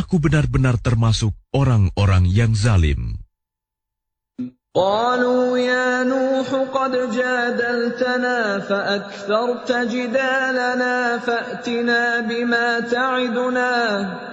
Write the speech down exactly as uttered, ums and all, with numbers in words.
aku benar-benar termasuk orang-orang yang zalim. قالوا يا نوح قد جادلتنا فأكثرت جدالنا فأتنا بما تعدنا